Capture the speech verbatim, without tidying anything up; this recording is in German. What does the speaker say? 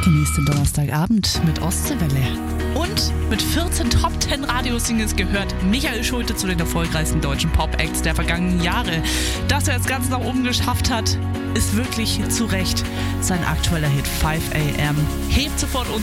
Genießt den Donnerstagabend mit Ostseewelle. Und mit vierzehn Top zehn Radiosingles gehört Michael Schulte zu den erfolgreichsten deutschen Pop-Acts der vergangenen Jahre. Dass er es ganz nach oben geschafft hat, ist wirklich zu Recht sein aktueller Hit five a.m. Hebt sofort unsere